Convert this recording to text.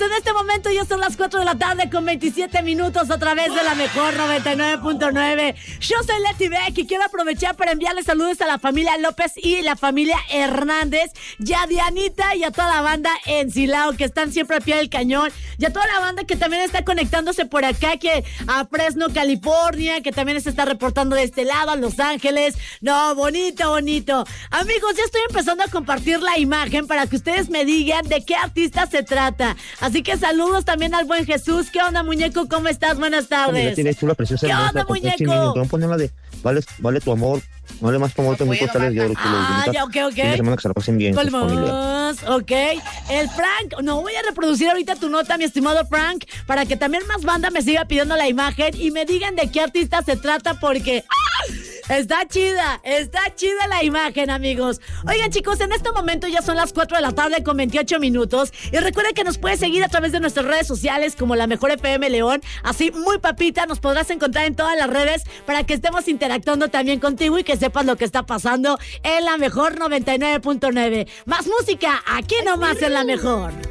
en este momento ya son las 4 de la tarde con 27 minutos a través de la mejor 99.9. Yo soy Leti Beck y quiero aprovechar para enviarles saludos a la familia López y la familia Hernández, y a Dianita y a toda la banda en Silao que están siempre al pie del cañón, y a toda la banda que también está conectándose por acá, que a Fresno, California, que también se está reportando de este lado, a Los Ángeles. No, bonito, bonito. Amigos, ya estoy empezando a compartir la imagen para que ustedes me digan de qué artista se trata. Así que saludos también al buen Jesús. ¿Qué onda, muñeco? ¿Cómo estás? Buenas tardes. Tienes tú la preciosa. ¿Qué onda, muñeco? Te voy a poner la de vale tu amor. No le más tu amor, te muy costales. Ya, ok. Una semana que se la pasen bien. Ok. El Frank, no voy a reproducir ahorita tu nota, mi estimado Frank, para que también más banda me siga pidiendo la imagen y me digan de qué artista se trata, porque está chida la imagen, amigos. Oigan, chicos, en este momento ya son las 4 de la tarde con 28 minutos. Y recuerden que nos puedes seguir a través de nuestras redes sociales como La Mejor FM León. Así, muy papita, nos podrás encontrar en todas las redes para que estemos interactuando también contigo y que sepas lo que está pasando en La Mejor 99.9. Más música, aquí nomás en La Mejor.